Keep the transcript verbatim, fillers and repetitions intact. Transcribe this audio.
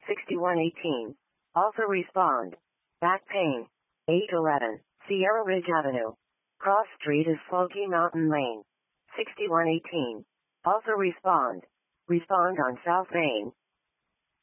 sixty-one eighteen. Also respond. Back pain. eight eleven. Sierra Ridge Avenue. Cross Street is Smoky Mountain Lane. sixty-one eighteen. Also respond. Respond on South Main.